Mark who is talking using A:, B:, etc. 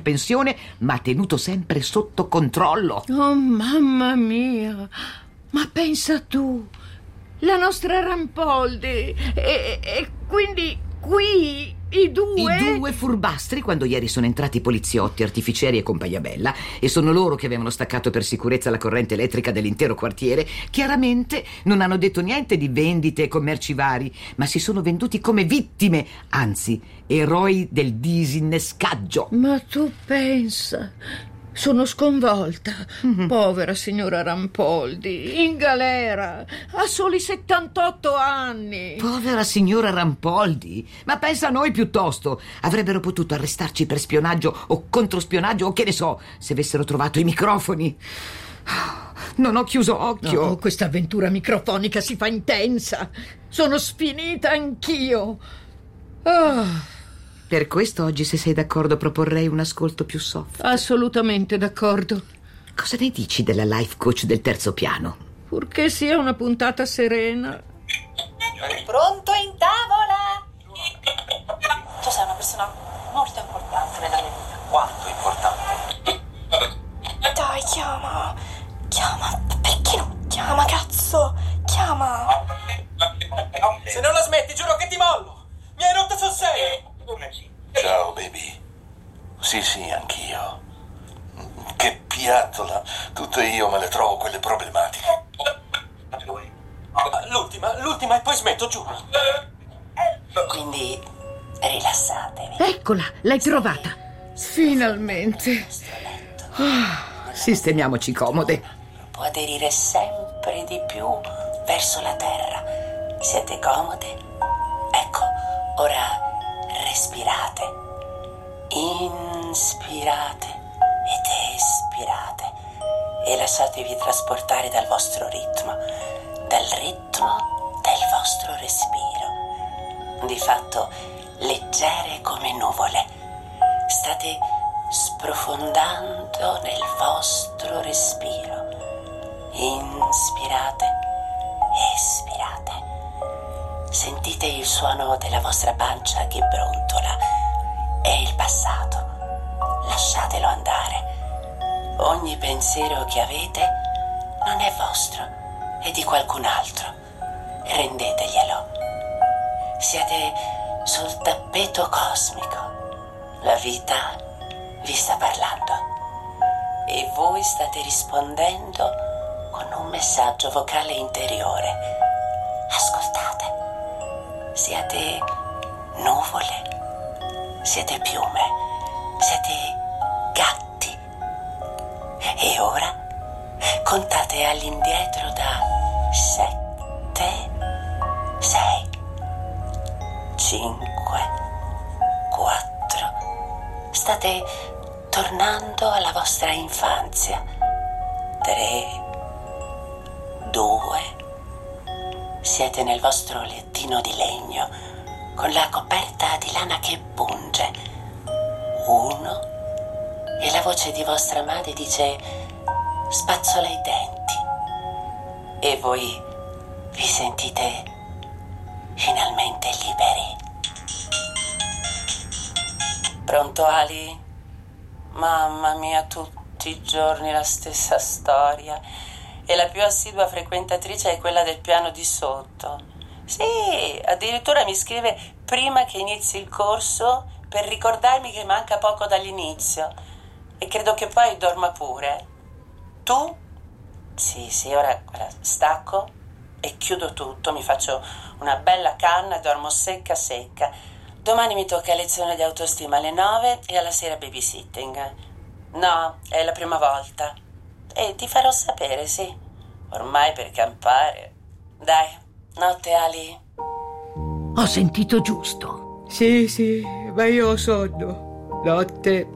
A: pensione, ma tenuto sempre sotto controllo.
B: Oh, mamma mia! Ma pensa tu, la nostra Rampoldi, e quindi qui i due
A: furbastri, quando ieri sono entrati poliziotti, artificieri e compagnia bella, e sono loro che avevano staccato per sicurezza la corrente elettrica dell'intero quartiere, chiaramente non hanno detto niente di vendite e commerci vari, ma si sono venduti come vittime, anzi, eroi del disinnescaggio.
B: Ma tu pensa, sono sconvolta. Povera signora Rampoldi, in galera, ha soli 78 anni.
A: Povera signora Rampoldi? Ma pensa a noi piuttosto. Avrebbero potuto arrestarci per spionaggio o controspionaggio o che ne so, se avessero trovato i microfoni. Non ho chiuso occhio.
B: No, questa avventura microfonica si fa intensa. Sono sfinita anch'io.
A: Per questo oggi, se sei d'accordo, proporrei un ascolto più soft.
B: Assolutamente d'accordo.
A: Cosa ne dici della life coach del terzo piano?
B: Purché sia una puntata serena.
C: Pronto in tavola? Tu sei una persona molto importante nella mia vita.
D: Quanto importante?
C: Dai, chiama. Perché non chiama, cazzo? Chiama.
D: Se non la smetti, giuro che ti mollo. Mi hai rotto sul serio.
E: Ciao, baby. Sì, anch'io. Che piattola. Tutte io me le trovo quelle problematiche.
D: L'ultima e poi smetto, giuro.
C: Quindi rilassatevi.
B: Eccola, l'hai trovata. Finalmente.
A: Sistemiamoci comode.
C: Può aderire sempre di più verso la terra. Siete comode? Ecco, ora respirate. Inspirate ed espirate. E lasciatevi trasportare dal vostro ritmo, dal ritmo del vostro respiro. Di fatto, leggere come nuvole. State sprofondando nel vostro respiro. Inspirate, espirate. Sentite il suono della vostra pancia che brontola. È il passato. Lasciatelo andare. Ogni pensiero che avete non è vostro, è di qualcun altro. Rendeteglielo. Siete sul tappeto cosmico. La vita vi sta parlando e voi state rispondendo con un messaggio vocale interiore. Ascoltate. Siete nuvole, siete piume, siete gatti. E ora contate all'indietro da 7, 6, 5, 4. State tornando alla vostra infanzia. 3, 2. Siete nel vostro lettino di legno con la coperta di lana che punge. 1. E la voce di vostra madre dice: spazzola i denti. E voi vi sentite finalmente liberi. Pronto, Ali? Mamma mia, tutti i giorni la stessa storia. E la più assidua frequentatrice è quella del piano di sotto. Sì, addirittura mi scrive prima che inizi il corso per ricordarmi che manca poco dall'inizio. E credo che poi dorma pure. Tu? Sì, ora guarda, stacco e chiudo tutto, mi faccio una bella canna e dormo secca. Domani mi tocca lezione di autostima alle 9 e alla sera babysitting. No, è la prima volta. E ti farò sapere, sì. Ormai per campare. Dai, notte, Ali.
B: Ho sentito giusto.
A: Sì, ma io ho sonno. Notte.